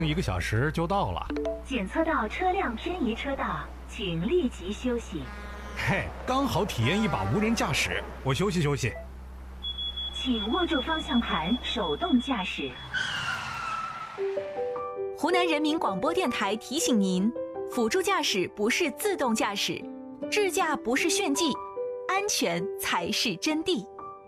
1个小时就到了。 检测到车辆偏移车道，请立即休息。 嘿，刚好体验一把无人驾驶，我休息休息。 请握住方向盘，手动驾驶。 湖南人民广播电台提醒您：辅助驾驶不是自动驾驶，智驾不是炫技，安全才是真谛。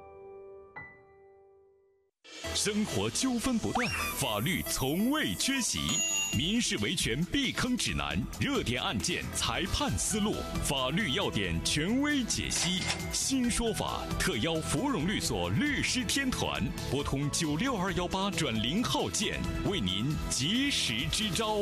生活纠纷不断，法律从未缺席。民事维权避坑指南，热点案件裁判思路，法律要点权威解析。新说法特邀芙蓉律所律师天团，拨通96218转0号键，为您及时支招。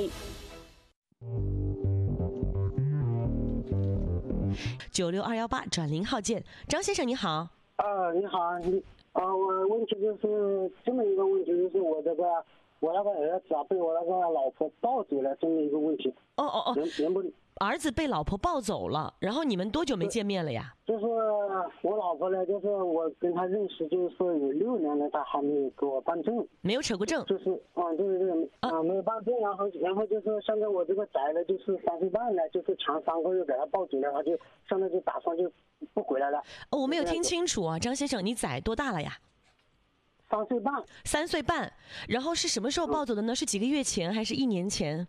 96218转0号键，张先生你好。 你好，我问题就是这么一个问题，就是我那个儿子被我那个老婆抱走了，这么一个问题。能不儿子被老婆抱走了，然后你们多久没见面了呀？ 就是我老婆呢，就是我跟她认识就是有6年了，她还没有给我办证， 没有扯过证。 就是没有办证，然后就是现在我这个崽呢，就是3岁半了，就是前3个月给他抱走了，他就现在就打算就不回来了。 我没有听清楚啊，张先生，你崽多大了呀 ？3岁半。 3岁半，然后是什么时候抱走的呢？是几个月前还是1年前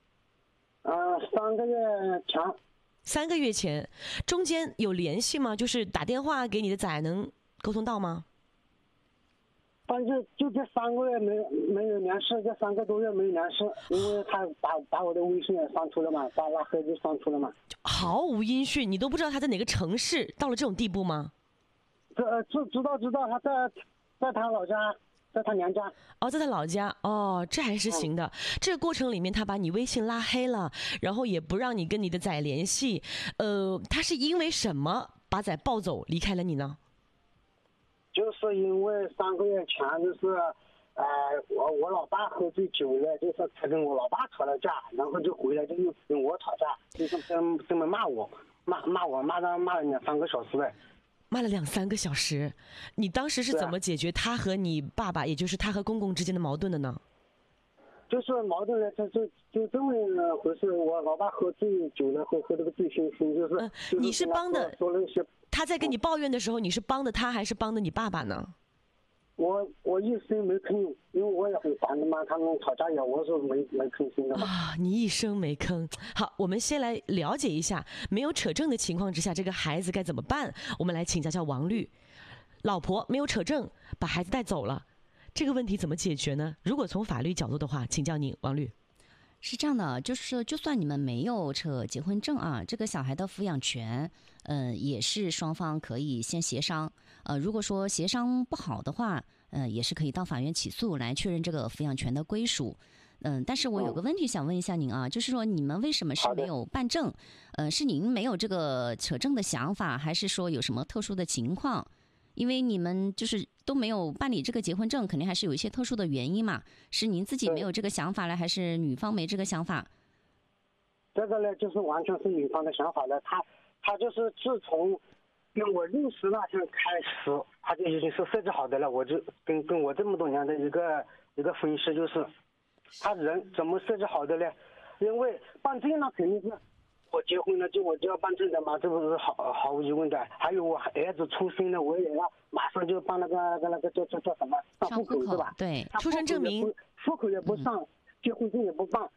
？3个月前。 3个月前，中间有联系吗？就是打电话给你的崽能沟通到吗？ 反正就这3个月没有联系，这3个多月没有联系，因为他把我的微信也删除了嘛，把拉黑就删除了嘛。 毫无音讯，你都不知道他在哪个城市，到了这种地步吗？ 知道，他在他老家。在他娘家。 在他老家。这还是行的。这个过程里面，他把你微信拉黑了，然后也不让你跟你的崽联系。他是因为什么把崽抱走离开了你呢？ 就是因为3个月前，就是我老爸喝醉酒了，就是他跟我老爸吵了架，然后就回来就又跟我吵架，就是这么骂我，骂了2-3个小时呗。 骂了2-3个小时，你当时是怎么解决他和你爸爸，也就是他和公公之间的矛盾的呢？ 就是矛盾呢，就这么回事。我老爸喝醉酒了，喝这个醉醺醺，就是。 你是帮的， 说了一些。 他在跟你抱怨的时候，你是帮的他还是帮的你爸爸呢？ 我一声没吭，因为我也很烦的嘛，他们吵架也我是没吭声的嘛。 你一声没吭。好，我们先来了解一下，没有扯证的情况之下，这个孩子该怎么办？我们来请教王律，老婆没有扯证，把孩子带走了，这个问题怎么解决呢？如果从法律角度的话，请教您，王律。 是这样的，就是就算你们没有扯结婚证啊，这个小孩的抚养权，也是双方可以先协商。如果说协商不好的话，也是可以到法院起诉来确认这个抚养权的归属。但是我有个问题想问一下您啊，就是说你们为什么是没有办证？是您没有这个扯证的想法，还是说有什么特殊的情况？因为你们就是都没有办理这个结婚证，肯定还是有一些特殊的原因嘛。是您自己没有这个想法了，还是女方没这个想法？ 这个呢，就是完全是女方的想法了。他就是自从跟我认识那天开始，他就已经是设计好的了。我就跟我这么多年的一个分析，就是他人怎么设计好的呢？因为办证那肯定是。我结婚了，我就要办证的嘛，这不是毫无疑问的。还有我儿子出生了，我也要马上就办那个叫什么上户口是吧？ 对， 出生证明， 户口也不上，结婚证也不办，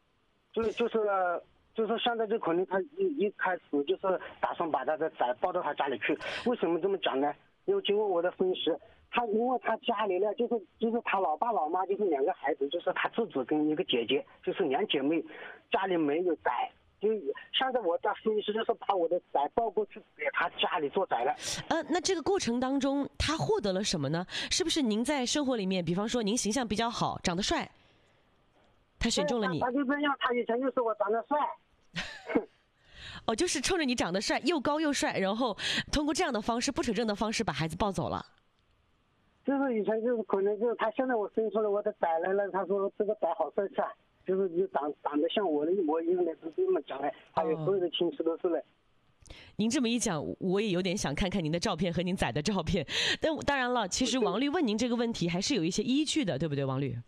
就是现在就可能他一开始就是打算把他的崽抱到他家里去。为什么这么讲呢？因为经过我的分析，因为他家里呢，就是他老爸老妈就是2个孩子，就是他自己跟一个姐姐，就是2姐妹，家里没有崽。就现在我在分析，就是把我的崽抱过去给他家里做崽了。 那这个过程当中，他获得了什么呢？是不是您在生活里面，比方说您形象比较好，长得帅，他选中了你？ 他就这样，他以前就是我长得帅。 就是冲着你长得帅，又高又帅，然后通过这样的方式，不扯证的方式把孩子抱走了。 就是以前就是可能就是他现在我生出来我的崽来了，他说这个崽好帅气啊。就是长得像我的一模一样的，是这么讲的，还有所有的亲戚都是嘞。 您这么一讲，我也有点想看看您的照片和您崽的照片。但当然了，其实王律问您这个问题还是有一些依据的，对不对，王律？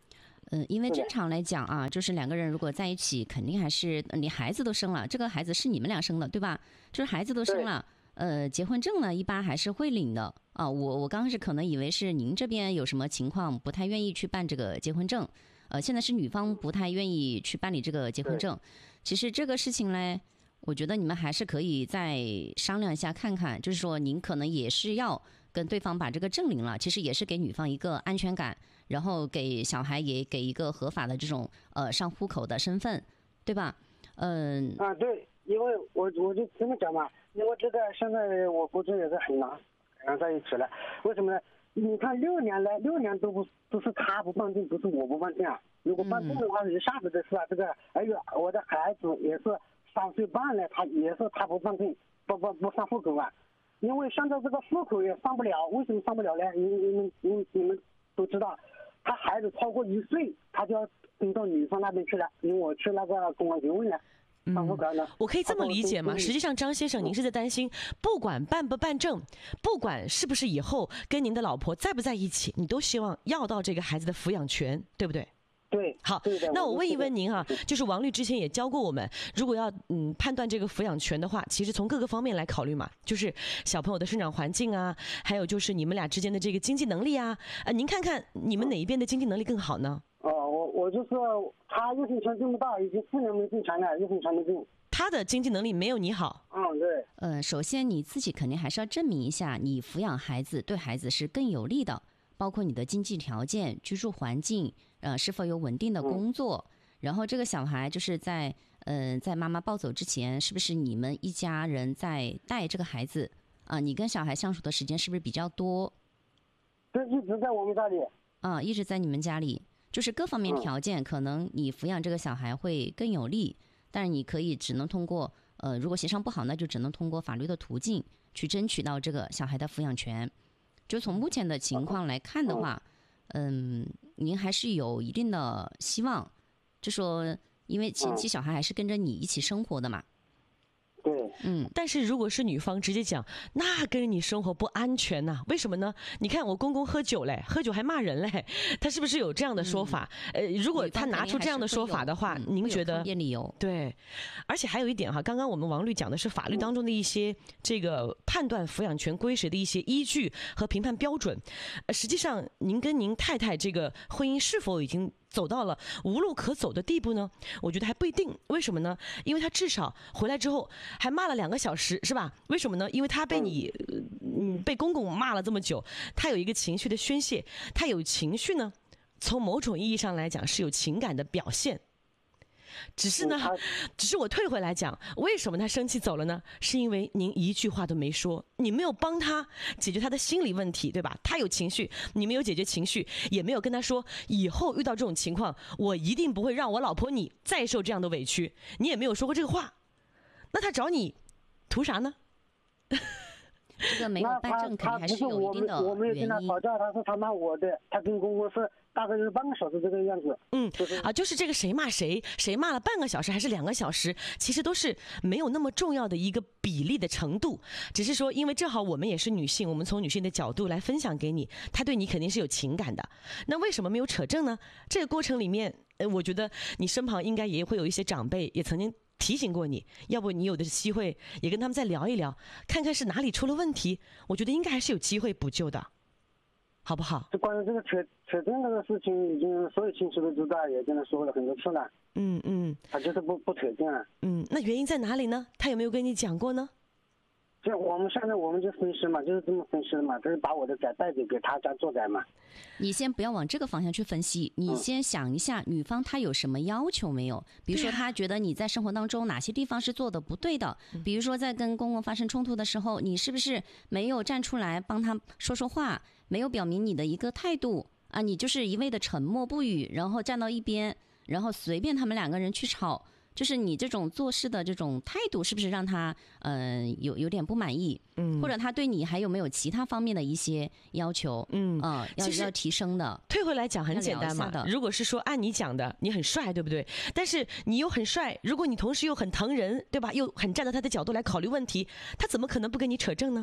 因为正常来讲啊，就是两个人如果在一起，肯定还是你孩子都生了，这个孩子是你们俩生的，对吧？就是孩子都生了，结婚证呢一般还是会领的啊。我刚开始可能以为是您这边有什么情况，不太愿意去办这个结婚证，现在是女方不太愿意去办理这个结婚证。其实这个事情呢，我觉得你们还是可以再商量一下看看，就是说您可能也是要跟对方把这个证领了，其实也是给女方一个安全感。然后给小孩也给一个合法的这种上户口的身份，对吧？ 对，因为我就这么讲嘛，因为这个现在我估计也是很难在一起了。为什么呢？你看6年了，6年都是他不放定，不是我不放定啊。如果放定的话，一下子的事啊，这个我的孩子也是3岁半了，他也是他不放定，不上户口啊。因为现在这个户口也上不了，为什么上不了呢？你们都知道。他孩子超过1岁，他就要跟到女方那边去了，因为我去那个公安局问了。 我可以这么理解吗？实际上，张先生，您是在担心，不管办不办证，不管是不是以后跟您的老婆在不在一起，你都希望要到这个孩子的抚养权，对不对？ 对， 好，那我问一问您哈，就是王律之前也教过我们，如果要判断这个抚养权的话，其实从各个方面来考虑嘛，就是小朋友的生长环境啊，还有就是你们俩之间的这个经济能力啊，您看看你们哪一边的经济能力更好呢？ 我就说他预婚权这么大，已经4年没进钱了，预婚权没进。 他的经济能力没有你好。 对。 首先你自己肯定还是要证明一下，你抚养孩子对孩子是更有利的，包括你的经济条件、居住环境。是否有稳定的工作？然后这个小孩就是在妈妈抱走之前，是不是你们一家人在带这个孩子啊？你跟小孩相处的时间是不是比较多？ 这一直在我们家里。 一直在你们家里，就是各方面条件，可能你抚养这个小孩会更有利，但是你可以只能通过如果协商不好，那就只能通过法律的途径去争取到这个小孩的抚养权。就从目前的情况来看的话。您还是有一定的希望，就说因为前期小孩还是跟着你一起生活的嘛。 对。 但是如果是女方直接讲，那跟着你生活不安全呐？为什么呢？你看我公公喝酒嘞，喝酒还骂人嘞，他是不是有这样的说法？如果他拿出这样的说法的话，您觉得？ 理由。 对，而且还有一点哈，刚刚我们王律讲的是法律当中的一些这个判断抚养权归谁的一些依据和评判标准。实际上，您跟您太太这个婚姻是否已经走到了无路可走的地步呢？我觉得还不一定。为什么呢？因为他至少回来之后还骂了2个小时，是吧？为什么呢？因为他被你被公公骂了这么久，他有一个情绪的宣泄，他有情绪呢，从某种意义上来讲是有情感的表现。只是我退回来讲，为什么他生气走了呢？是因为您一句话都没说，你没有帮他解决他的心理问题，对吧？他有情绪，你没有解决情绪，也没有跟他说以后遇到这种情况，我一定不会让我老婆你再受这样的委屈，你也没有说过这个话，那他找你图啥呢？ 这个没有办证，肯定还是有一定的原因。 我没有跟他吵架，他是他骂我的，他跟公公是大概是半个小时这个样子。 就是这个谁骂谁，谁骂了半个小时还是2个小时，其实都是没有那么重要的一个比例的程度，只是说因为正好我们也是女性，我们从女性的角度来分享给你，他对你肯定是有情感的。那为什么没有扯证呢？这个过程里面，我觉得你身旁应该也会有一些长辈也曾经提醒过你，要不你有的机会也跟他们再聊一聊，看看是哪里出了问题，我觉得应该还是有机会补救的，好不好？ 这关于这个扯证这个事情，已经所有亲戚都知道，也跟他说了很多次了。他就是不扯证啊。 那原因在哪里呢？他有没有跟你讲过呢？ 就我们就分析嘛，就是这么分析的嘛，就是把我的改带给他家做改嘛。 你先不要往这个方向去分析，你先想一下女方她有什么要求没有？比如说她觉得你在生活当中哪些地方是做的不对的，比如说在跟公公发生冲突的时候，你是不是没有站出来帮他说话，没有表明你的一个态度啊？你就是一味的沉默不语，然后站到一边，然后随便他们2个人去吵。就是你这种做事的这种态度，是不是让他有点不满意？或者他对你还有没有其他方面的一些要求？要提升的。退回来讲很简单嘛。如果是说按你讲的，你很帅，对不对？但是你又很帅，如果你同时又很疼人，对吧？又很站在他的角度来考虑问题，他怎么可能不跟你扯证呢？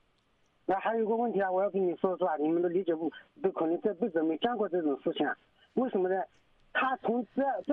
那还有一个问题啊，我要跟你说啊，你们都理解不？都可能这辈子没见过这种事情。 为什么呢？他从这